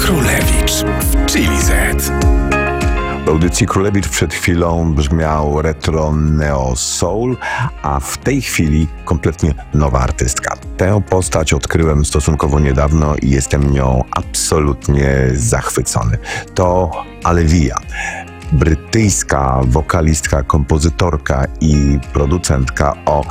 Królewicz w Chili Z. W audycji Królewicz przed chwilą brzmiał retro neo soul, a w tej chwili kompletnie nowa artystka. Tę postać odkryłem stosunkowo niedawno i jestem nią absolutnie zachwycony. To Alevia, brytyjska wokalistka, kompozytorka i producentka o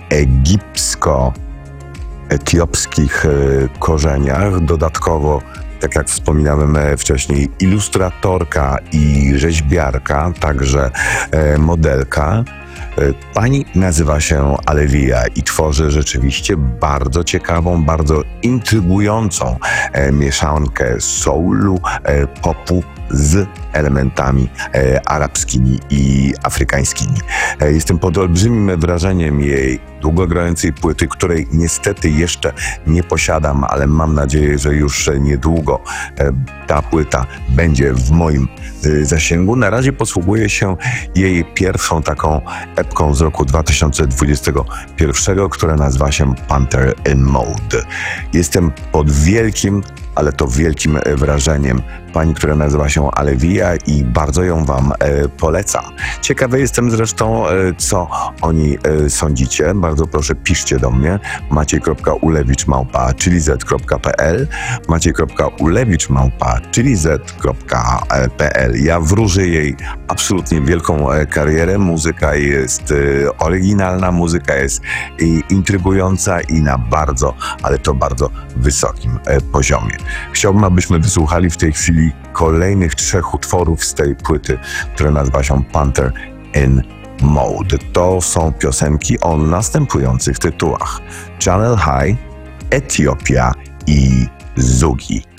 egipsko-etiopskich korzeniach. Dodatkowo, tak jak wspominałem wcześniej, ilustratorka i rzeźbiarka, także modelka. Pani nazywa się Alevia i tworzy rzeczywiście bardzo ciekawą, bardzo intrygującą mieszankę soulu, popu z elementami arabskimi i afrykańskimi. Jestem pod olbrzymim wrażeniem jej długogrającej płyty, której niestety jeszcze nie posiadam, ale mam nadzieję, że już niedługo ta płyta będzie w moim zasięgu. Na razie posługuję się jej pierwszą taką epką z roku 2021, która nazywa się Panther in Mode. Jestem pod wielkim, ale to wielkim wrażeniem pani, która nazywa się Alevia i bardzo ją wam polecam. Ciekawy jestem zresztą, co o niej sądzicie. Bardzo proszę, piszcie do mnie maciej.ulewicz@chilizet.pl maciej.ulewicz@chilizet.pl. Ja wróżę jej absolutnie wielką karierę. Muzyka jest oryginalna, muzyka jest intrygująca i na bardzo, ale to bardzo wysokim poziomie. Chciałbym, abyśmy wysłuchali w tej chwili kolejnych 3 utworów z tej płyty, która nazywa się Panther in Mode. To są piosenki o następujących tytułach: Channel High, Etiopia i Zugi.